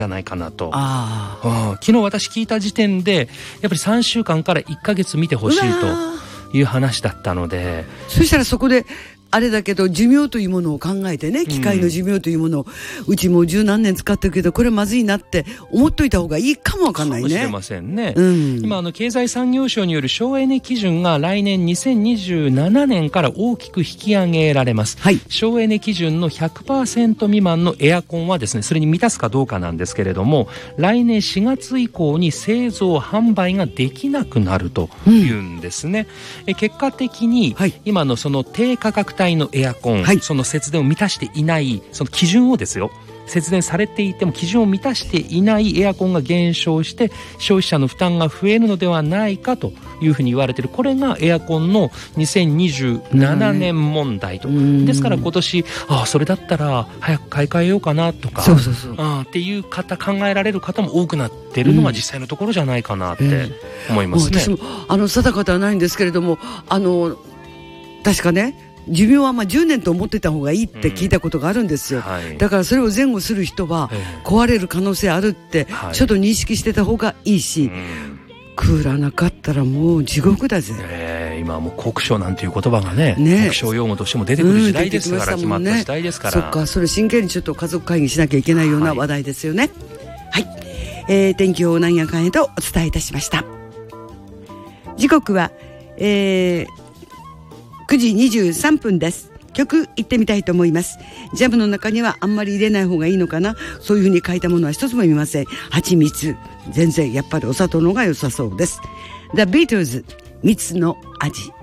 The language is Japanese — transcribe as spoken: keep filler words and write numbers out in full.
じゃないかなと。 あ、 うん、昨日私聞いた時点でやっぱりさんしゅうかんからいっかげつ見てほしいという話だったので、 そしたらそこであれだけど寿命というものを考えてね、機械の寿命というものを、うん、うちもう十何年使ってるけどこれまずいなって思っといた方がいいかもわかんないね。 かもしれませんね、 うん、 今あの経済産業省による省エネ基準が来年にせんにじゅうななねんから大きく引き上げられます、はい、省エネ基準の ひゃくパーセント 未満のエアコンはですね、それに満たすかどうかなんですけれども、来年しがつ以降に製造販売ができなくなるというんですね、うん、え結果的に、はい、今のその低価格帯のエアコン、はい、その節電を満たしていないその基準をですよ、節電されていても基準を満たしていないエアコンが減少して消費者の負担が増えるのではないかというふうに言われている。これがエアコンのにせんにじゅうななねん問題と、うん、ですから今年ああそれだったら早く買い替えようかなとか、 そうそうそう、 ああっていう方、考えられる方も多くなっているのが実際のところじゃないかなって思いますね、 うん、私もあの定かではないんですけれども、あの確かね寿命はまあじゅうねんと思ってた方がいいって聞いたことがあるんですよ、うん、はい、だからそれを前後する人は壊れる可能性あるってちょっと認識してた方がいいし、はい、うん、クーラーなかったらもう地獄だぜ、 えー、今はもう酷暑なんていう言葉がね、ね、酷暑用語としても出てくる時代ですから、うん、決まった時代ですから、 そっか、それ真剣にちょっと家族会議しなきゃいけないような話題ですよね。はい、はい、えー、天気をなんやかんやとお伝えいたしました。時刻は、えーくじにじゅうさんぷんです。曲いってみたいと思います。ジャムの中にはあんまり入れない方がいいのかな、そういう風に書いたものは一つも見ません。蜂蜜、全然やっぱりお砂糖の方が良さそうです。The Beatles、蜜の味。